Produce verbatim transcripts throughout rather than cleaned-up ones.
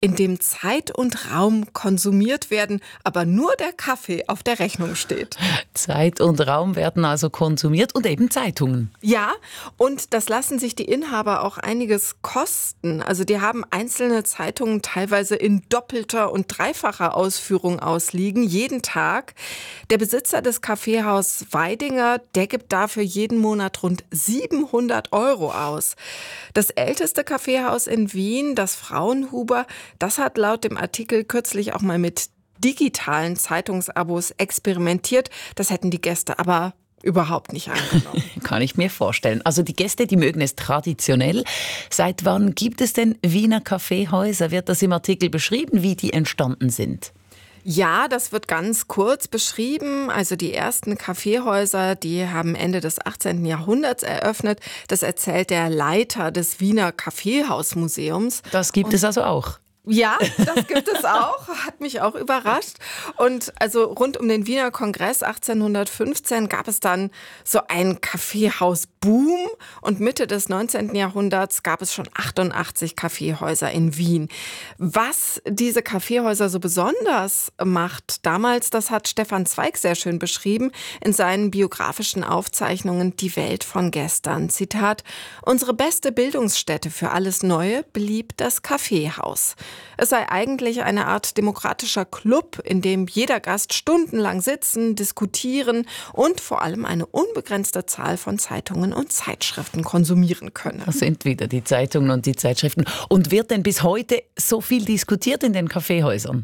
in dem Zeit und Raum konsumiert werden, aber nur der Kaffee auf der Rechnung steht. Zeit und Raum werden also konsumiert und eben Zeitungen. Ja, und das lassen sich die Inhaber auch einiges kosten. Also die haben einzelne Zeitungen teilweise in doppelter und dreifacher Ausführung ausliegen, jeden Tag. Der Besitzer des Kaffeehaus Weidinger, der gibt dafür jeden Monat rund siebenhundert Euro aus. Das älteste Kaffeehaus in Wien, das Fraunhuber, das hat laut dem Artikel kürzlich auch mal mit digitalen Zeitungsabos experimentiert. Das hätten die Gäste aber überhaupt nicht angenommen. Kann ich mir vorstellen. Also die Gäste, die mögen es traditionell. Seit wann gibt es denn Wiener Kaffeehäuser? Wird das im Artikel beschrieben, wie die entstanden sind? Ja, das wird ganz kurz beschrieben. Also die ersten Kaffeehäuser, die haben Ende des achtzehnten Jahrhunderts eröffnet. Das erzählt der Leiter des Wiener Kaffeehausmuseums. Das gibt Und es also auch. Ja, das gibt es auch, hat mich auch überrascht. Und also rund um den Wiener Kongress achtzehnhundertfünfzehn gab es dann so einen Kaffeehausboom und Mitte des neunzehnten Jahrhunderts gab es schon achtundachtzig Kaffeehäuser in Wien. Was diese Kaffeehäuser so besonders macht damals, das hat Stefan Zweig sehr schön beschrieben in seinen biografischen Aufzeichnungen Die Welt von gestern. Zitat: Unsere beste Bildungsstätte für alles Neue blieb das Kaffeehaus. Es sei eigentlich eine Art demokratischer Club, in dem jeder Gast stundenlang sitzen, diskutieren und vor allem eine unbegrenzte Zahl von Zeitungen und Zeitschriften konsumieren könne. Das sind wieder die Zeitungen und die Zeitschriften. Und wird denn bis heute so viel diskutiert in den Kaffeehäusern?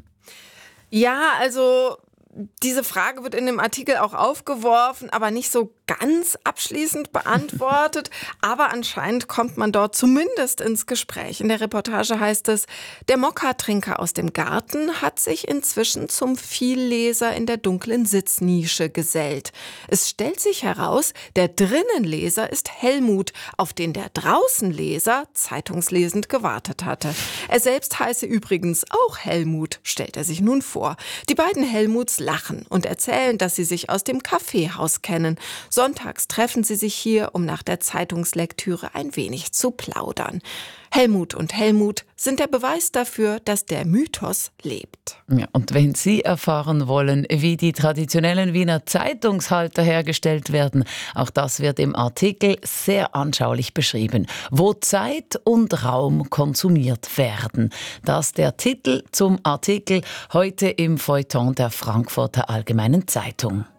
Ja, also diese Frage wird in dem Artikel auch aufgeworfen, aber nicht so ganz abschließend beantwortet. Aber anscheinend kommt man dort zumindest ins Gespräch. In der Reportage heißt es, der Mokka-Trinker aus dem Garten hat sich inzwischen zum Vielleser in der dunklen Sitznische gesellt. Es stellt sich heraus, der Drinnenleser ist Helmut, auf den der Draußenleser zeitungslesend gewartet hatte. Er selbst heiße übrigens auch Helmut, stellt er sich nun vor. Die beiden Helmuts lachen und erzählen, dass sie sich aus dem Kaffeehaus kennen. Sonntags treffen sie sich hier, um nach der Zeitungslektüre ein wenig zu plaudern. Helmut und Helmut sind der Beweis dafür, dass der Mythos lebt. Ja, und wenn Sie erfahren wollen, wie die traditionellen Wiener Zeitungshalter hergestellt werden, auch das wird im Artikel sehr anschaulich beschrieben. Wo Zeit und Raum konsumiert werden. Das ist der Titel zum Artikel heute im Feuilleton der Frankfurter Allgemeinen Zeitung.